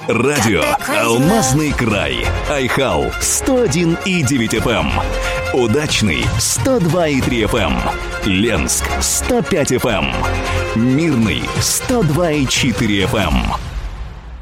Радио «Алмазный край». Айхал 101,9 FM. Удачный 102,3 FM. Ленск 105 FM. Мирный 102,4 FM.